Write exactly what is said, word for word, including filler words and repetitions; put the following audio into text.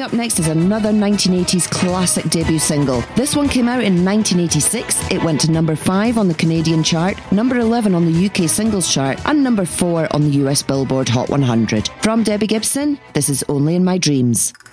up next is another nineteen eighties classic debut single. This one came out in nineteen eighty-six. It went to number five on the Canadian chart, number eleven on the U K singles chart, and number four on the U S Billboard Hot one hundred. From Debbie Gibson, this is Only in My Dreams.